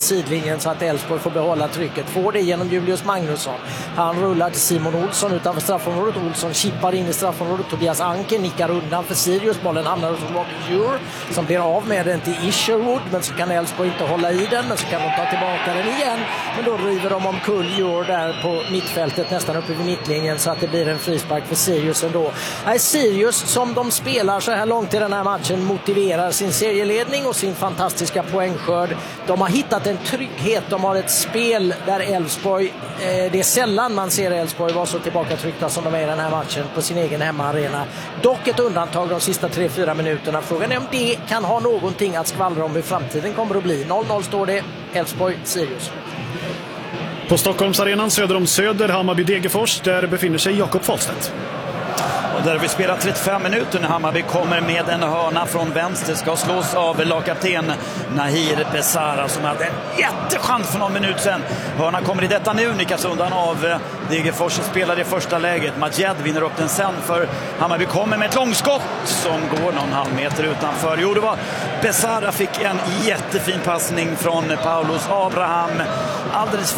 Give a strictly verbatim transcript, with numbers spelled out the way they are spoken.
sidlinjen så att Elfsborg får behålla trycket. Får det genom Julius Magnusson. Han rullar till Simon Olsson utanför straffområdet. Olsson chippar in i straffområdet. Tobias Anke nickar undan för Sirius. Bollen hamnar hos Rocky Djur som blir av med den till Isherwood, men så kan Elfsborg inte hålla i den, men så kan de ta tillbaka den igen. Men då river de omkull Djur där på mittfältet nästan uppe vid mittlinjen så att det blir en frispark för Sirius ändå. Nej, Sirius som de spelar så här långt i den här matchen motiverar sin serieledning och sin fantastiska poängskörd. De har hittat en trygghet, de har ett spel där Elfsborg, eh, det är sällan man ser Elfsborg vara så tillbakatryckta som de är i den här matchen på sin egen hemmaarena. Dock ett undantag de sista tre fyra minuterna. Frågan är om det kan ha någonting att skvallra om hur framtiden kommer att bli. noll noll står det, Elfsborg-Sirius. På Stockholmsarenan söder om Söder, Hammarby-Degerfors, där befinner sig Jakob Fahlstedt. Och där vi spelar trettiofem minuter när Hammarby kommer med en hörna från vänster, ska slås av lagkapten Nahir Besara som hade en jättechans för någon minut sedan. Hörna kommer i detta nu, nickas undan av Degerfors spelar i första läget. Majed vinner upp den sen för Hammarby kommer med ett långskott som går någon halv meter utanför. Jo, det var Besara fick en jättefin passning från Paulus Abraham. Alldeles